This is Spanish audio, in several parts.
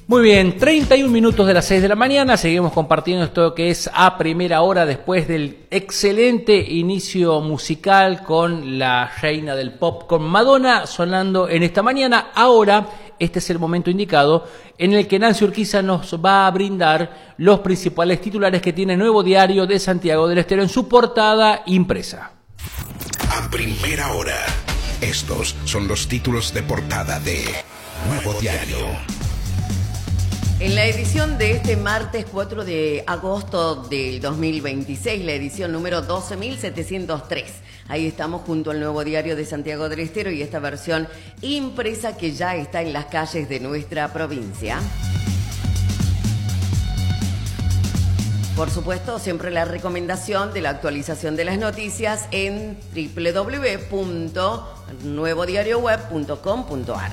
Muy bien, 31 minutos de las 6 de la mañana, seguimos compartiendo esto que es a primera hora después del excelente inicio musical con la reina del pop, con Madonna sonando en esta mañana. Ahora, este es el momento indicado en el que Nancy Urquiza nos va a brindar los principales titulares que tiene Nuevo Diario de Santiago del Estero en su portada impresa. A primera hora, estos son los títulos de portada de Nuevo Diario. En la edición de este martes 4 de agosto del 2026, la edición número 12.703. Ahí estamos junto al Nuevo Diario de Santiago del Estero y esta versión impresa que ya está en las calles de nuestra provincia. Por supuesto, siempre la recomendación de la actualización de las noticias en www.nuevodarioweb.com.ar.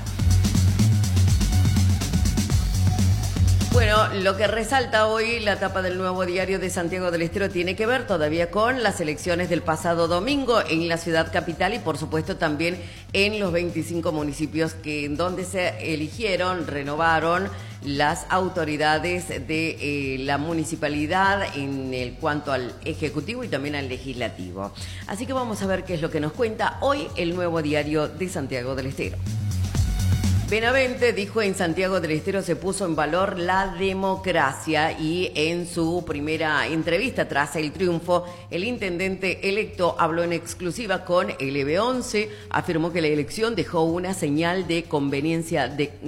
Bueno, lo que resalta hoy la tapa del Nuevo Diario de Santiago del Estero tiene que ver todavía con las elecciones del pasado domingo en la ciudad capital y por supuesto también en los 25 municipios donde se eligieron, renovaron las autoridades de la municipalidad en cuanto al ejecutivo y también al legislativo. Así que vamos a ver qué es lo que nos cuenta hoy el Nuevo Diario de Santiago del Estero. Benavente dijo en Santiago del Estero se puso en valor la democracia y en su primera entrevista tras el triunfo, el intendente electo habló en exclusiva con LB11, afirmó que la elección dejó una señal de convivencia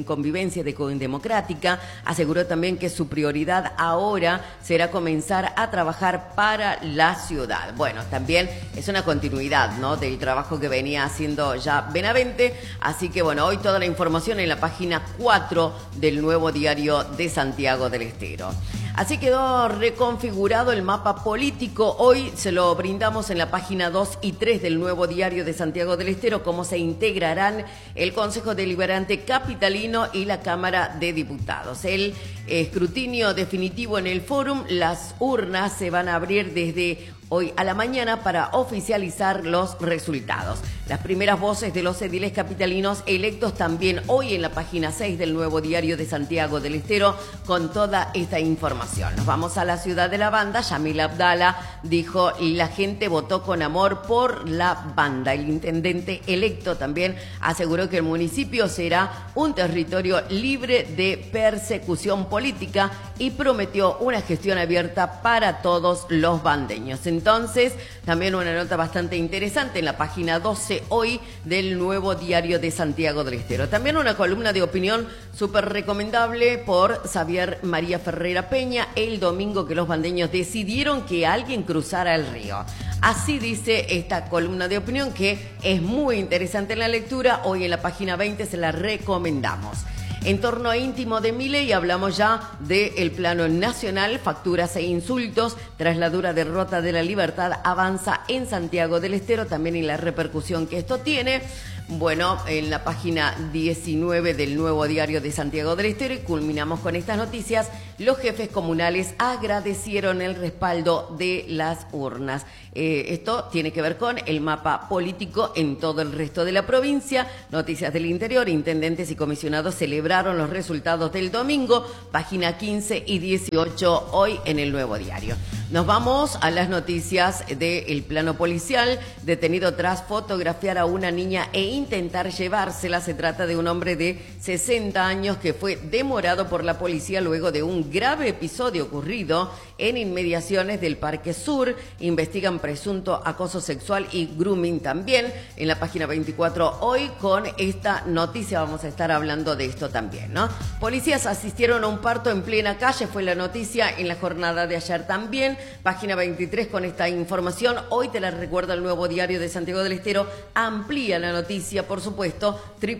democrática, aseguró también que su prioridad ahora será comenzar a trabajar para la ciudad. Bueno, también es una continuidad, ¿no?, del trabajo que venía haciendo ya Benavente, así que bueno, hoy toda la información en la página 4 del Nuevo Diario de Santiago del Estero. Así quedó reconfigurado el mapa político. Hoy se lo brindamos en la página 2 y 3 del Nuevo Diario de Santiago del Estero, cómo se integrarán el Consejo Deliberante Capitalino y la Cámara de Diputados. El escrutinio definitivo en el fórum, las urnas se van a abrir desde hoy a la mañana para oficializar los resultados. Las primeras voces de los ediles capitalinos electos también hoy en la página 6 del Nuevo Diario de Santiago del Estero con toda esta información. Nos vamos a la ciudad de la banda. Yamil Abdala dijo, la gente votó con amor por la banda. El intendente electo también aseguró que el municipio será un territorio libre de persecución política y prometió una gestión abierta para todos los bandeños. Entonces, también una nota bastante interesante en la página 12 hoy del Nuevo Diario de Santiago del Estero. También una columna de opinión súper recomendable por Xavier María Ferreira Peña, el domingo que los bandeños decidieron que alguien cruzara el río. Así dice esta columna de opinión que es muy interesante en la lectura. Hoy en la página 20 se la recomendamos. En torno a íntimo de Milei hablamos ya del plano nacional, facturas e insultos, tras la dura derrota de la Libertad avanza en Santiago del Estero, también en la repercusión que esto tiene. Bueno, en la página 19 del Nuevo Diario de Santiago del Estero y culminamos con estas noticias. Los jefes comunales agradecieron el respaldo de las urnas. Esto tiene que ver con el mapa político en todo el resto de la provincia. Noticias del interior, intendentes y comisionados celebraron los resultados del domingo. Página 15 y 18 hoy en el Nuevo Diario. Nos vamos a las noticias del plano policial. Detenido tras fotografiar a una niña e intentar llevársela. Se trata de un hombre de 60 años que fue demorado por la policía luego de un grave episodio ocurrido en inmediaciones del Parque Sur. Investigan presunto acoso sexual y grooming también. En la página 24 hoy con esta noticia vamos a estar hablando de esto también, ¿no? Policías asistieron a un parto en plena calle, fue la noticia en la jornada de ayer también. Página 23 con esta información. Hoy te la recuerda el Nuevo Diario de Santiago del Estero. Amplía la noticia, por supuesto,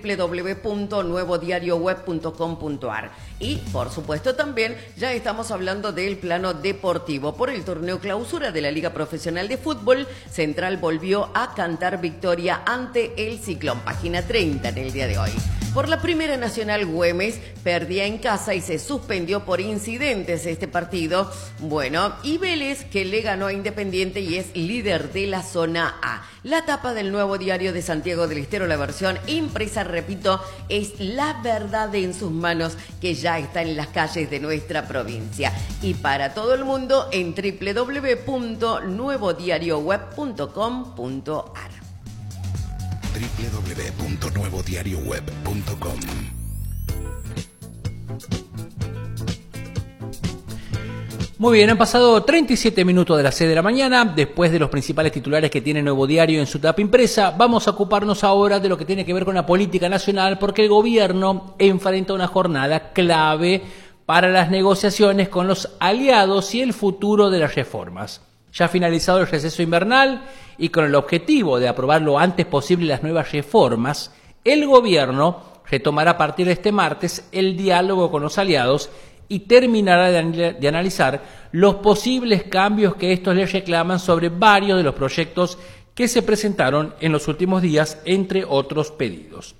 www.nuevodarioweb.com.ar. Y, por supuesto, también ya estamos hablando del plano deportivo. Por el torneo clausura de la Liga Profesional de Fútbol, Central volvió a cantar victoria ante el Ciclón. Página 30 en el día de hoy. Por la Primera Nacional, Güemes perdía en casa y se suspendió por incidentes este partido. Bueno, y Vélez, que le ganó a Independiente y es líder de la zona A. La tapa del Nuevo Diario de Santiago del Estero, la versión impresa, repito, es La Verdad en sus manos, que ya está en las calles de nuestra provincia. Y para todo el mundo en www.nuevodiarioweb.com.ar. www.nuevodiarioweb.com. Muy bien, han pasado 37 minutos de las 6 de la mañana. Después de los principales titulares que tiene Nuevo Diario en su tapa impresa, vamos a ocuparnos ahora de lo que tiene que ver con la política nacional, porque el gobierno enfrenta una jornada clave para las negociaciones con los aliados y el futuro de las reformas. Ya ha finalizado el receso invernal y con el objetivo de aprobar lo antes posible las nuevas reformas, el gobierno retomará a partir de este martes el diálogo con los aliados y terminará de analizar los posibles cambios que estos les reclaman sobre varios de los proyectos que se presentaron en los últimos días, entre otros pedidos.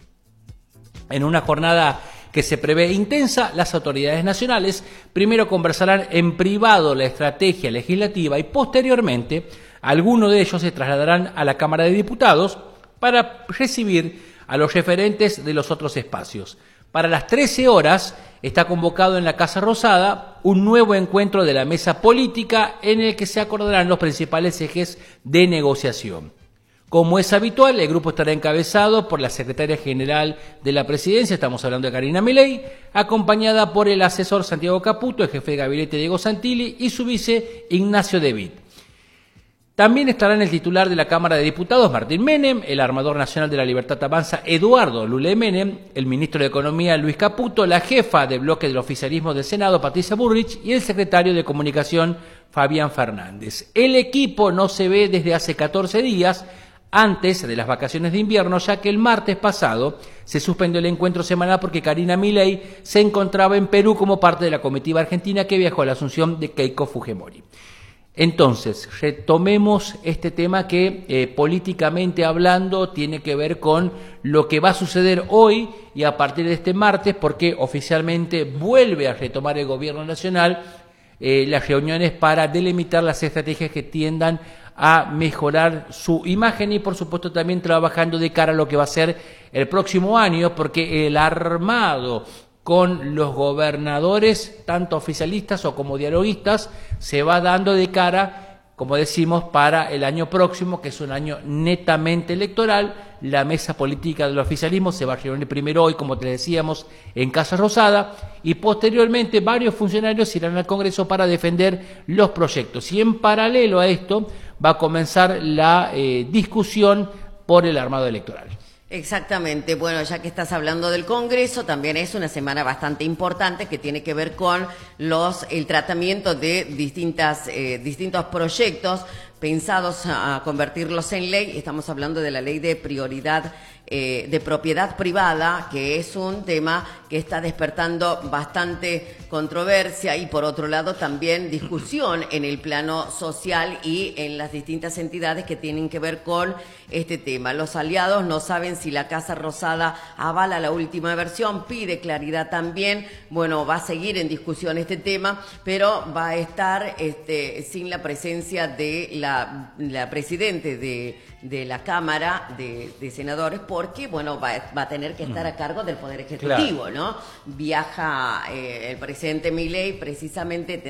En una jornada que se prevé intensa, las autoridades nacionales primero conversarán en privado la estrategia legislativa y posteriormente algunos de ellos se trasladarán a la Cámara de Diputados para recibir a los referentes de los otros espacios. Para las 13 horas está convocado en la Casa Rosada un nuevo encuentro de la mesa política en el que se acordarán los principales ejes de negociación. Como es habitual, el grupo estará encabezado por la secretaria general de la Presidencia, estamos hablando de Karina Milei, acompañada por el asesor Santiago Caputo, el jefe de gabinete Diego Santilli y su vice Ignacio De Witt. También estarán el titular de la Cámara de Diputados, Martín Menem, el armador nacional de la Libertad Avanza, Eduardo Lule Menem, el ministro de Economía, Luis Caputo, la jefa de bloque del oficialismo del Senado, Patricia Bullrich, y el secretario de Comunicación, Fabián Fernández. El equipo no se ve desde hace 14 días, antes de las vacaciones de invierno, ya que el martes pasado se suspendió el encuentro semanal porque Karina Milei se encontraba en Perú como parte de la comitiva argentina que viajó a la asunción de Keiko Fujimori. Entonces, retomemos este tema que políticamente hablando tiene que ver con lo que va a suceder hoy y a partir de este martes, porque oficialmente vuelve a retomar el gobierno nacional las reuniones para delimitar las estrategias que tiendan a mejorar su imagen y por supuesto también trabajando de cara a lo que va a ser el próximo año, porque el armado con los gobernadores, tanto oficialistas o como dialoguistas, se va dando de cara, como decimos, para el año próximo, que es un año netamente electoral. La mesa política del oficialismo se va a reunir primero hoy, como te decíamos, en Casa Rosada, y posteriormente varios funcionarios irán al Congreso para defender los proyectos. Y en paralelo a esto va a comenzar la discusión por el armado electoral. Exactamente. Bueno, ya que estás hablando del Congreso, también es una semana bastante importante que tiene que ver con el tratamiento de distintos proyectos pensados a convertirlos en ley. Estamos hablando de la ley de prioridad de propiedad privada, que es un tema que está despertando bastante controversia y por otro lado también discusión en el plano social y en las distintas entidades que tienen que ver con este tema. Los aliados no saben si la Casa Rosada avala la última versión, pide claridad también. Bueno, va a seguir en discusión este tema, pero va a estar sin la presencia de la presidente de la Cámara de Senadores, porque bueno, va a tener que estar a cargo del Poder Ejecutivo, claro, ¿no? Viaja el presidente Milei precisamente